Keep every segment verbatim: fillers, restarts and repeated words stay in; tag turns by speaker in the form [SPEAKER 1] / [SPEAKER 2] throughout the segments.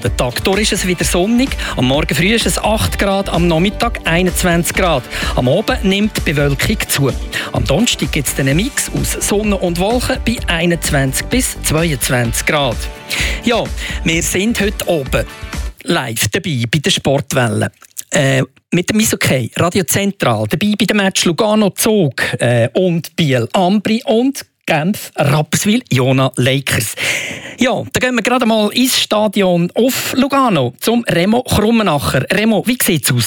[SPEAKER 1] Der Tag durch ist es wieder sonnig. Am Morgen früh ist es acht Grad, am Nachmittag einundzwanzig Grad. Am Abend nimmt die Bewölkung zu. Am Donnerstag gibt es einen Mix aus Sonne und Wolken bei einundzwanzig bis zweiundzwanzig Grad. Ja, wir sind heute oben live dabei bei der Sportwelle. Äh, mit dem Eishockey, Radio Zentral, dabei bei dem Match Lugano Zug äh, und Biel Ambri und Genf Rapperswil Jona Lakers. Ja, dann gehen wir gerade mal ins Stadion auf Lugano zum Remo Krummenacher. Remo, wie sieht es aus?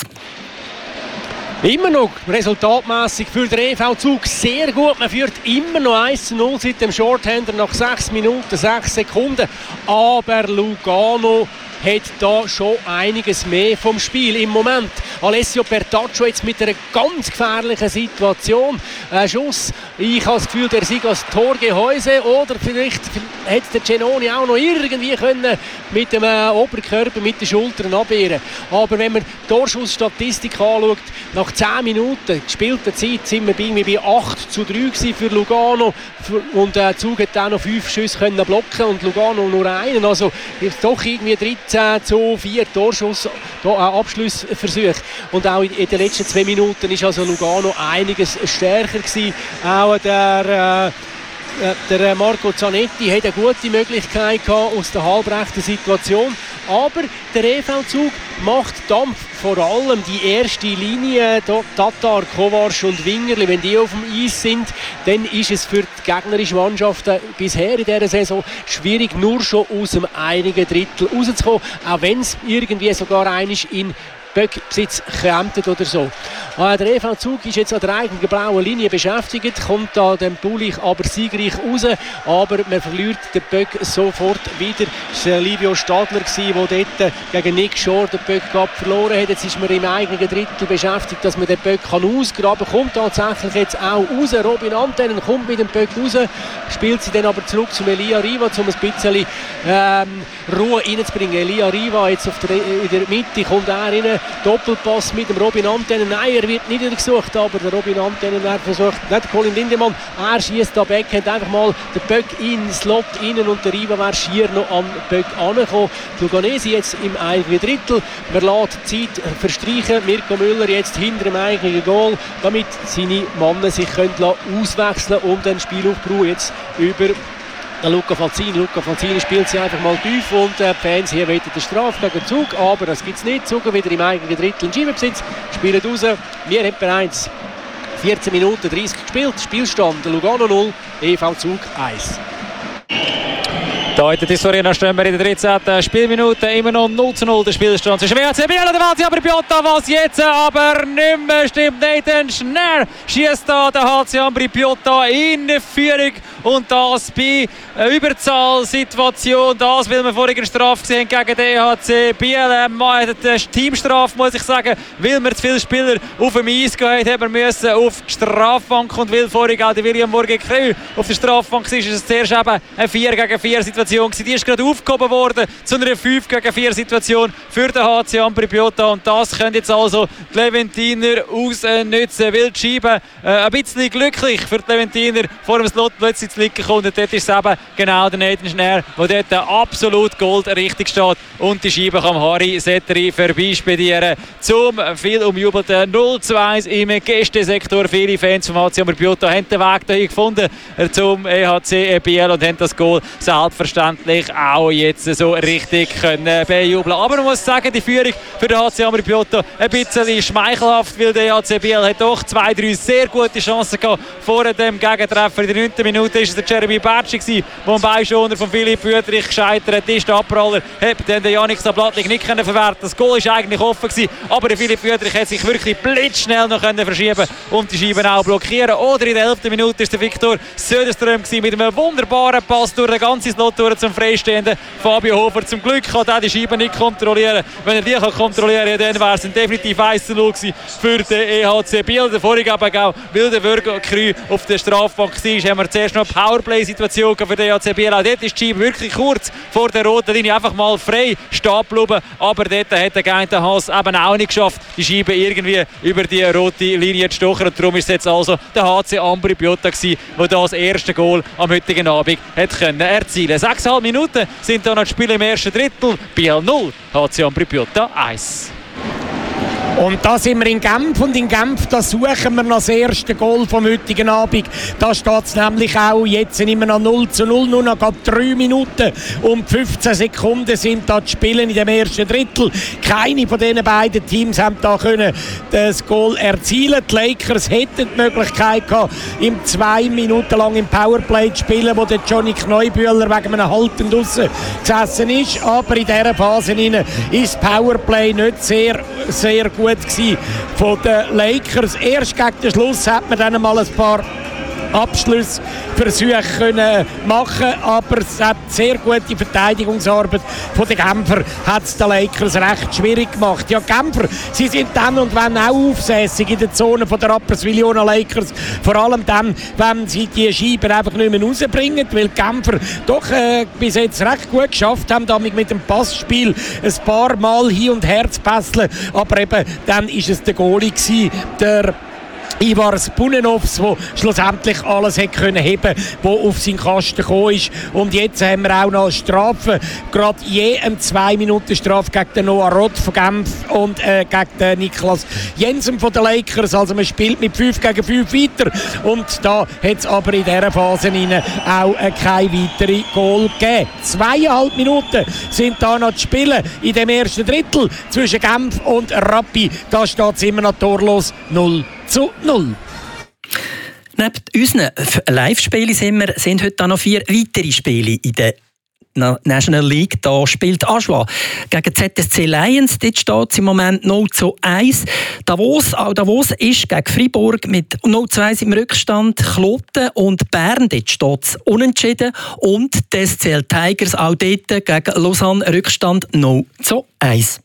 [SPEAKER 2] Immer noch resultatmässig für den E V Zug sehr gut. Man führt immer noch eins zu null seit dem Shorthander nach sechs Minuten, sechs Sekunden. Aber Lugano hat da schon einiges mehr vom Spiel im Moment. Alessio Bertaccio jetzt mit einer ganz gefährlichen Situation. Ein Schuss, ich habe das Gefühl, der sei als Torgehäuse, oder vielleicht hätte der Genoni auch noch irgendwie können mit dem äh, Oberkörper, mit den Schultern abwehren. Aber wenn man die Torschussstatistik anschaut, nach zehn Minuten gespielter Zeit sind wir bei acht zu drei für Lugano und der äh, Zug hat auch noch fünf Schüsse können blocken und Lugano nur einen. Also doch irgendwie dreizehn zu vier Torschuss, äh, Abschlussversuche. Und auch in, in den letzten zwei Minuten ist also Lugano einiges stärker gewesen. Auch der, äh, der Marco Zanetti hat eine gute Möglichkeit gehabt aus der halbrechten Situation. Aber der E V Zug macht Dampf, vor allem die erste Linie, Tatar, Kovac und Wingerli, wenn die auf dem Eis sind, dann ist es für die gegnerische Mannschaft bisher in dieser Saison schwierig, nur schon aus dem einigen Drittel rauszukommen, auch wenn es irgendwie sogar einig in Böckbesitz geämtet oder so. Ah, der E V Zug ist jetzt an der eigenen blauen Linie beschäftigt, kommt da dem Pulich aber siegreich raus, aber man verliert den Böck sofort wieder. Es war Livio Stadler, der dort gegen Nick Shore den Böck verloren hat. Jetzt ist man im eigenen Drittel beschäftigt, dass man den Böck ausgraben kann. Kommt tatsächlich jetzt auch raus. Robin Antennen kommt mit dem Böck raus, spielt sie dann aber zurück zum Elia Riva, um ein bisschen ähm, Ruhe reinzubringen. Elia Riva jetzt auf der, in der Mitte kommt er rein. Doppelpass mit dem Robin Antennen. Nein, er wird nicht gesucht, aber der Robin Antennen versucht, nicht Colin Lindemann, er schießt da Backhand einfach mal den Böck in den Slot rein und der Riva wäre schier noch am Böck angekommen. Luganesi jetzt im eigenen Drittel. Man lässt die Zeit verstreichen. Mirko Müller jetzt hinter dem eigenen Goal, damit seine Männer sich können auswechseln können und den Spielaufbau jetzt über Luca Falzini. Luca Falzini spielt sie einfach mal tief und äh, die Fans hier wollen den Straf gegen Zug, aber das gibt es nicht. Zug wieder im eigenen Drittel in Scheibenbesitz, spielen raus. Wir haben bereits vierzehn Minuten dreißig gespielt. Spielstand Lugano null, E V Zug eins.
[SPEAKER 3] Da in der Tissorina stehen wir in der dreizehnten Spielminute, immer noch null zu null der Spielstand zwischen W H C Biel und der W H C Ambri-Piotta, was jetzt aber nicht mehr stimmt. Nathan Schnell schießt da der H C Ambri-Piotta in Führung und das bei einer Überzahlsituation. Das, weil wir vorhin eine Strafe gesehen gegen den E H C Biel. Eine Teamstrafe, muss ich sagen, weil wir zu viele Spieler auf dem Eis gehabt haben, wir müssen auf die Strafbank und weil vorhin auch der William Morgan-Krü auf der Strafbank war, ist es zuerst eben eine vier gegen vier Situation. Die ist gerade aufgehoben worden zu einer fünf gegen vier Situation für den H C Ambri-Piotta und das können jetzt also die Leventiner ausnutzen. Weil die Scheibe äh, ein bisschen glücklich für die Leventiner vor dem Slot plötzlich zu liegen kommt und dort ist es eben genau der Nathan Schnär, der dort absolut Gold richtig steht und die Scheibe kann Harry Setteri vorbeispedieren zum viel umjubelten null zu eins im Gästesektor. Viele Fans vom H C Ambri-Piotta haben den Weg dahin gefunden zum E H C Biel und haben das Goal selbstverständlich auch jetzt so richtig können bejubeln. Aber man muss sagen, die Führung für den H C Ambri-Piotta ein bisschen schmeichelhaft, weil der E H C Biel hat doch zwei, drei sehr gute Chancen gehabt vor dem Gegentreffer. In der neunten Minute war es der Jeremy Bertschi, der am Beischoner von Philipp Wüthrich gescheitert ist. Der Abpraller hat dann den Yannick Sablatnik nicht können verwerten. Das Goal war eigentlich offen gewesen, aber der Philipp Wüthrich hat sich wirklich blitzschnell noch können verschieben und die Scheiben auch blockieren. Oder in der elften Minute war der Viktor Söderström mit einem wunderbaren Pass durch den ganzen Slot zum freistehenden Fabio Hofer. Zum Glück kann er die Scheibe nicht kontrollieren. Wenn er die kann kontrollieren kann, dann wäre es definitiv eins zu null für den E H C Biel. Der vorige aber auch, weil der Würger Krü auf der Strafbank war, haben wir zuerst noch Powerplay-Situation für den E H C Biel. Auch dort ist die Scheibe wirklich kurz vor der roten Linie einfach mal frei stehen geblieben. Aber dort hat der Geinte Haas eben auch nicht geschafft, die Scheibe irgendwie über die rote Linie zu stochern. Und darum ist es jetzt also der H C Ambri Piotta gewesen, der das erste Goal am heutigen Abend hat können erzielen. Sechseinhalb Minuten sind da noch das Spiel im ersten Drittel. Biel null, H C Ambri Piotta eins.
[SPEAKER 4] Und da sind wir in Genf und in Genf da suchen wir noch das erste Goal vom heutigen Abend. Da steht es nämlich auch jetzt immer noch null zu null, nur noch drei Minuten und fünfzehn Sekunden sind da zu spielen in dem ersten Drittel. Keine von diesen beiden Teams haben da können das Goal erzielen. Die Lakers hätten die Möglichkeit gehabt, im zwei Minuten lang im Powerplay zu spielen, wo der Johnny Kneubühler wegen einem Halten draussen gesessen ist. Aber in dieser Phase ist das Powerplay nicht sehr, sehr gut gewesen von den Lakers. Erst gegen den Schluss hat man dann mal ein paar Abschlussversuche können machen, aber es hat sehr gute Verteidigungsarbeit von den Genfer hat es den Lakers recht schwierig gemacht. Ja, Genfer, sie sind dann und wenn auch aufsässig in der Zone von der Rapperswil-Jona Lakers, vor allem dann, wenn sie die Scheiben einfach nicht mehr rausbringen, weil die Genfer doch äh, bis jetzt recht gut geschafft haben, damit mit dem Passspiel ein paar Mal hin und her zu passeln, aber eben dann ist es der Goalie gewesen, der Ivar Spunenovs, der schlussendlich alles hat können heben, der auf seinen Kasten gekommen ist. Und jetzt haben wir auch noch eine Strafe, gerade je eine zwei Minuten Strafe gegen den Noah Roth von Genf und äh, gegen den Niklas Jensen von den Lakers. Also man spielt mit fünf gegen fünf weiter und da hat es aber in dieser Phase auch äh, keine weitere Goal gegeben. Zweieinhalb Minuten sind da noch zu spielen in dem ersten Drittel zwischen Genf und Rappi. Da steht es immer noch torlos null zu null.
[SPEAKER 1] Neben unseren Live-Spielen sind, wir, sind heute auch noch vier weitere Spiele in der National League. Da spielt Aschwa gegen Z S C Lions. Dort steht es im Moment null zu eins. Davos, auch Davos ist gegen Freiburg mit null zu eins im Rückstand. Kloten und Bern, dort steht es unentschieden. Und die S C L Tigers auch dort gegen Lausanne Rückstand null zu eins.